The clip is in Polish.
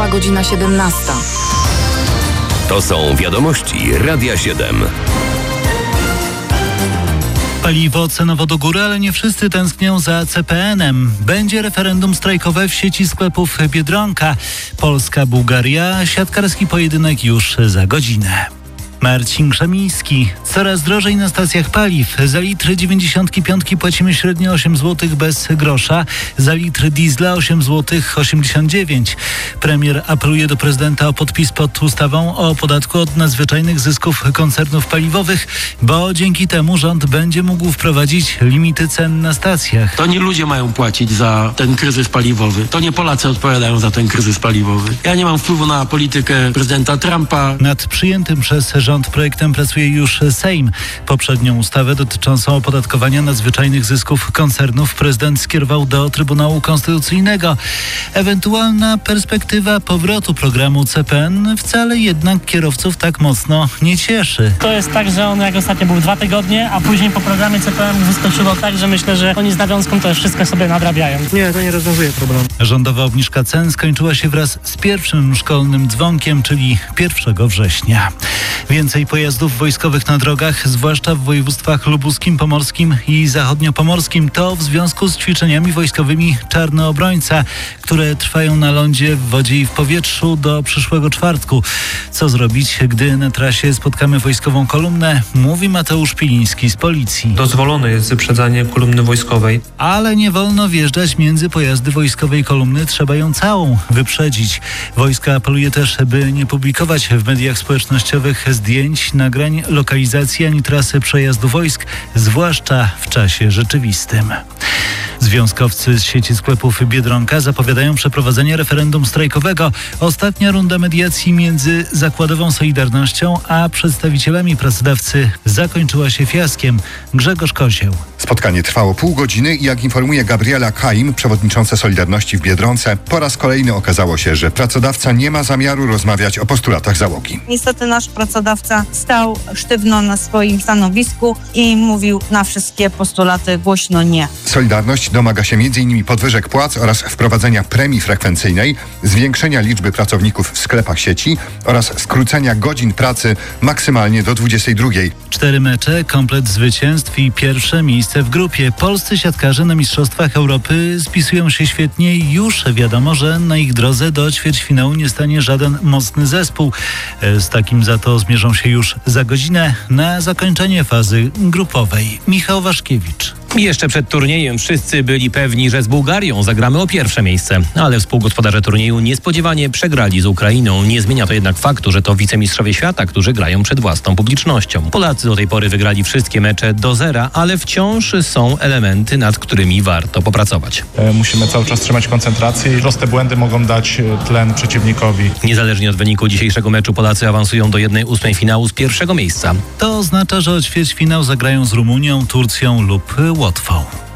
Minęła godzina 17. To są wiadomości Radia 7. Paliwo cenowo do góry, ale nie wszyscy tęsknią za CPN-em. Będzie referendum strajkowe w sieci sklepów Biedronka. Polska-Bułgaria, siatkarski pojedynek już za godzinę. Marcin Krzemiński. Coraz drożej na stacjach paliw. Za litr 95 płacimy średnio 8 zł bez grosza. Za litr diesla 8 zł 89. Premier apeluje do prezydenta o podpis pod ustawą o podatku od nadzwyczajnych zysków koncernów paliwowych, bo dzięki temu rząd będzie mógł wprowadzić limity cen na stacjach. To nie ludzie mają płacić za ten kryzys paliwowy. To nie Polacy odpowiadają za ten kryzys paliwowy. Ja nie mam wpływu na politykę prezydenta Trumpa. Nad przyjętym przez rząd projektem pracuje już Sejm. Poprzednią ustawę dotyczącą opodatkowania nadzwyczajnych zysków koncernów prezydent skierował do Trybunału Konstytucyjnego. Ewentualna perspektywa powrotu programu CPN wcale jednak kierowców tak mocno nie cieszy. To jest tak, że on jak ostatnio był 2 tygodnie, a później po programie CPN wyskoczyło tak, że myślę, że oni z nawiązką to wszystko sobie nadrabiają. Nie, to nie rozwiązuje problemu. Rządowa obniżka cen skończyła się wraz z pierwszym szkolnym dzwonkiem, czyli 1 września. Więcej pojazdów wojskowych na drogach, zwłaszcza w województwach lubuskim, pomorskim i zachodniopomorskim, to w związku z ćwiczeniami wojskowymi Czarnoobrońca, które trwają na lądzie, w wodzie i w powietrzu do przyszłego czwartku. Co zrobić, gdy na trasie spotkamy wojskową kolumnę? Mówi Mateusz Piliński z Policji. Dozwolone jest wyprzedzanie kolumny wojskowej. Ale nie wolno wjeżdżać między pojazdy wojskowej kolumny, trzeba ją całą wyprzedzić. Wojsko apeluje też, by nie publikować w mediach społecznościowych zdjęć, nagrań, lokalizacji ani trasy przejazdu wojsk, zwłaszcza w czasie rzeczywistym. Związkowcy z sieci sklepów Biedronka zapowiadają przeprowadzenie referendum strajkowego. Ostatnia runda mediacji między zakładową Solidarnością a przedstawicielami pracodawcy zakończyła się fiaskiem. Grzegorz Kozieł. Spotkanie trwało pół godziny i jak informuje Gabriela Kaim, przewodnicząca Solidarności w Biedronce, po raz kolejny okazało się, że pracodawca nie ma zamiaru rozmawiać o postulatach załogi. Niestety nasz pracodawca stał sztywno na swoim stanowisku i mówił na wszystkie postulaty głośno nie. Solidarność domaga się m.in. podwyżek płac oraz wprowadzenia premii frekwencyjnej, zwiększenia liczby pracowników w sklepach sieci oraz skrócenia godzin pracy maksymalnie do 22. 4 mecze, komplet zwycięstw i pierwsze miejsce w grupie. Polscy siatkarze na Mistrzostwach Europy spisują się świetnie i już wiadomo, że na ich drodze do ćwierćfinału nie stanie żaden mocny zespół. Z takim za to zmierzą się już za godzinę na zakończenie fazy grupowej. Michał Waszkiewicz. Jeszcze przed turniejem wszyscy byli pewni, że z Bułgarią zagramy o pierwsze miejsce, ale współgospodarze turnieju niespodziewanie przegrali z Ukrainą. Nie zmienia to jednak faktu, że to wicemistrzowie świata, którzy grają przed własną publicznością. Polacy do tej pory wygrali wszystkie mecze do 0, ale wciąż są elementy, nad którymi warto popracować. Musimy cały czas trzymać koncentrację i proste błędy mogą dać tlen przeciwnikowi. Niezależnie od wyniku dzisiejszego meczu Polacy awansują do 1/8 finału z pierwszego miejsca. To oznacza, że o ćwierćfinał zagrają z Rumunią, Turcją lub Łotwą.